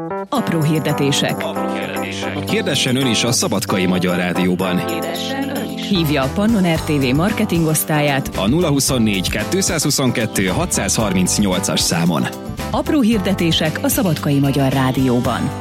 Apró hirdetések. Hirdessen ön is a Szabadkai Magyar Rádióban. Hívja a Pannon RTV marketing osztályát A 024 222 638-as számon. Apró hirdetések a Szabadkai Magyar Rádióban.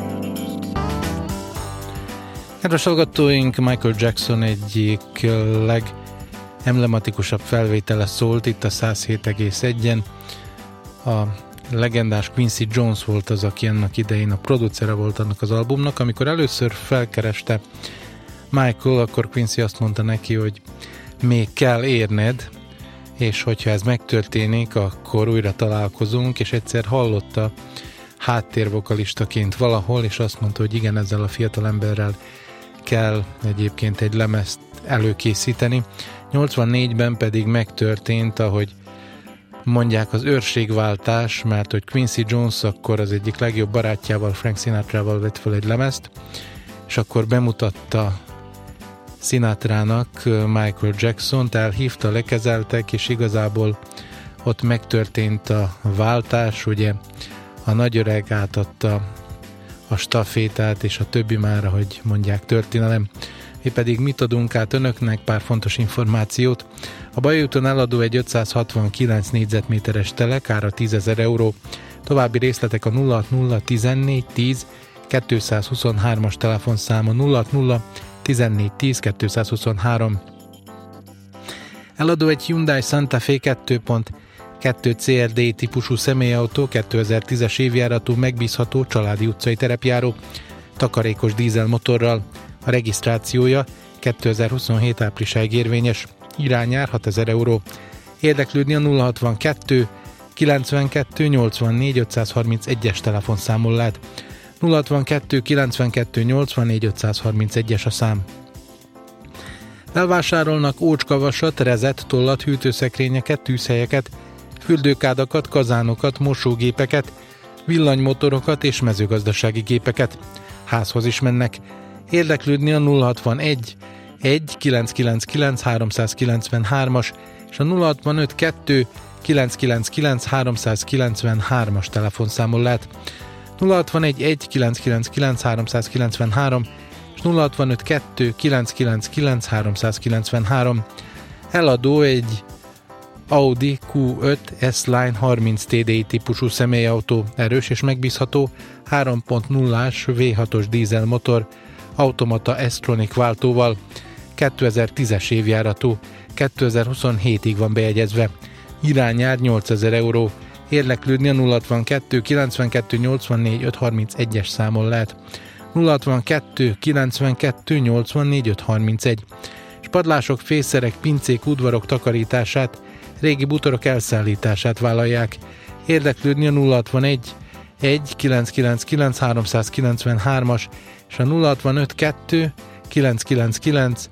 Kedves hallgatóink, Michael Jackson egyik legemblematikusabb felvétele szólt itt a 107,1-en. A legendás Quincy Jones volt az, aki ennek idején a producere volt annak az albumnak. Amikor először felkereste Michael, akkor Quincy azt mondta neki, hogy még kell érned, és hogyha ez megtörténik, akkor újra találkozunk, és egyszer hallotta háttérvokalistaként valahol, és azt mondta, hogy igen, ezzel a fiatal emberrel kell egyébként egy lemezt előkészíteni. 84-ben pedig megtörtént, ahogy mondják, az őrségváltás, mert hogy Quincy Jones akkor az egyik legjobb barátjával, Frank Sinatrával vett fel egy lemezt, és akkor bemutatta Sinatrának Michael Jacksont, elhívta, lekezeltek, és igazából ott megtörtént a váltás, ugye a nagyöreg átadta a stafétát, és a többi már, ahogy mondják, történelem. Mi pedig mit adunk át önöknek? Pár fontos információt. A Bajai úton eladó egy 569 négyzetméteres telek, ára 10 000 euró. További részletek a 060 14 10 223-as telefonszáma 060 14 10 223. Eladó egy Hyundai Santa Fe 2.2 CRD típusú személyautó, 2010-es évjáratú, megbízható, családi utcai terepjáró, takarékos dízelmotorral. A regisztrációja 2027 áprilisáig érvényes, irányár 6 000 euró. Érdeklődni a 062 92 84 531-es telefonszámon lehet. 062 92 84 531-es a szám. Elvásárolnak ócskavasat, rezet, tollat, hűtőszekrényeket, tűzhelyeket, fürdőkádakat, kazánokat, mosógépeket, villanymotorokat és mezőgazdasági gépeket. Házhoz is mennek. Érdeklődni a 061 1 999 393-as és a 065 2 999 393-as telefonszámon lehet. 061 1 999 393 és 065 2 999 393. Eladó egy Audi Q5 S-Line 30 TDI típusú személyautó, erős és megbízható, 3.0-ás V6-os dízelmotor, automata S-Tronic váltóval, 2010-es évjáratú, 2027-ig van bejegyezve, irányár 8 000 euró. Érdeklődni a 062 92 84 531-es számon lehet. 062 92 84 531. Spadlások, fészerek, pincék, udvarok takarítását, régi bútorok elszállítását vállalják. Érdeklődni a 061 1 999 393-as és a 065 2 999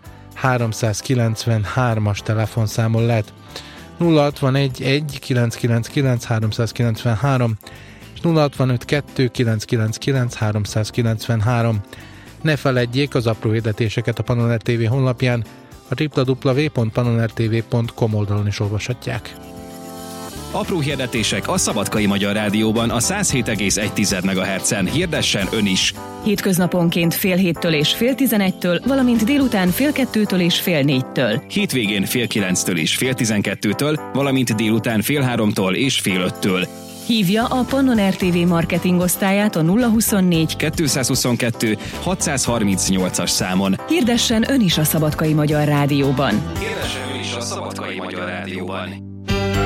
393-as telefonszámon lehet. 061 1 999 393 és 065 2 999 393. Ne feledjék az apró hirdetéseket a Pannon RTV honlapján, a www.pannonrtv.com oldalon is olvashatják. Apró hirdetések a Szabadkai Magyar Rádióban a 107,1 MHz-en. Hirdessen ön is! Hétköznaponként fél 7-től és fél 11-től, valamint délután fél 2-től és fél 4-től. Hétvégén fél 9-től és fél 12-től, valamint délután fél 3-tól és fél 5-től. Hívja a Pannon RTV marketing osztályát a 024 222 638-as számon. Hirdessen ön is a Szabadkai Magyar Rádióban. Hirdessen ön is a Szabadkai Magyar Rádióban.